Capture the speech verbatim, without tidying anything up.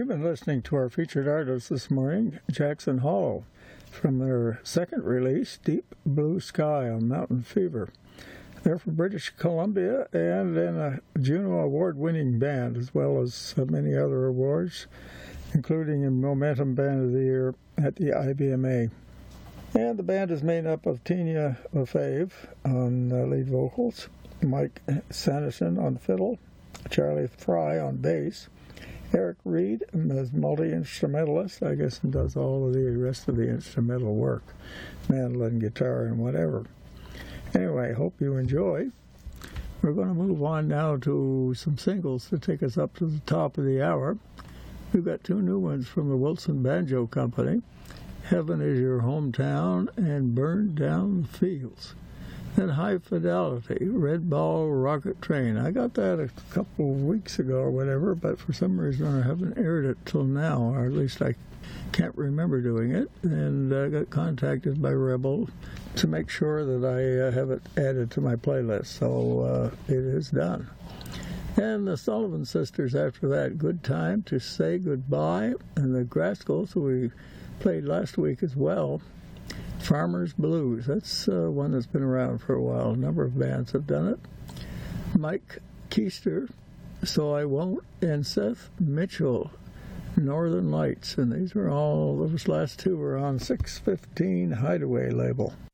You've been listening to our featured artist this morning, Jackson Hollow, from their second release, Deep Blue Sky on Mountain Fever. They're from British Columbia and in a Juno Award-winning band, as well as many other awards, including a Momentum Band of the Year at the I B M A. And the band is made up of Tina Lefebvre on uh, lead vocals, Mike Sanderson on fiddle, Charlie Fry on bass, Eric Reed is multi-instrumentalist, I guess, and does all of the rest of the instrumental work, mandolin, guitar, and whatever. Anyway, hope you enjoy. We're going to move on now to some singles to take us up to the top of the hour. We've got two new ones from the Wilson Banjo Company, Heaven is Your Hometown and Burn Down the Fields. Then High Fidelity, Red Ball Rocket Train. I got that a couple of weeks ago or whatever, but for some reason I haven't aired it till now, or at least I can't remember doing it. And I got contacted by Rebel to make sure that I uh, have it added to my playlist, so uh, it is done. And the Sullivan Sisters after that, Good Time to Say Goodbye, and the Grascals, who we played last week as well, Farmer's Blues. That's uh, one that's been around for a while. A number of bands have done it. Mike Keister, So I Won't, and Seth Mitchell, Northern Lights. And these are all, those last two are on six fifteen Hideaway label.